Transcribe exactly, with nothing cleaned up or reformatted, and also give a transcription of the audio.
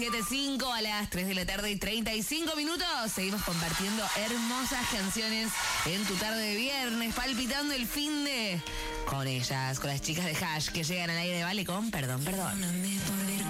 siete cinco a las tres de la tarde y treinta y cinco minutos. Seguimos compartiendo hermosas canciones en tu tarde de viernes, palpitando el fin de con ellas, con las chicas de Hash que llegan al aire de Vale con Perdón, Perdón.